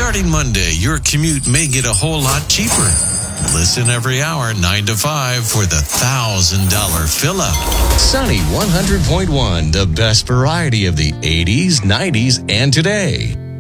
Starting Monday, your commute may get a whole lot cheaper. Listen every hour, 9 to 5, for the $1,000 fill-up. Sunny 100.1, the best variety of the 80s, 90s, and today.